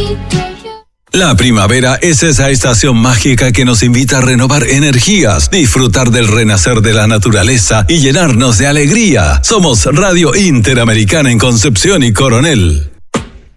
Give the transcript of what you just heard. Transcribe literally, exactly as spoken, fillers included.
La primavera es esa estación mágica que nos invita a renovar energías, disfrutar del renacer de la naturaleza y llenarnos de alegría. Somos Radio Interamericana en Concepción y Coronel.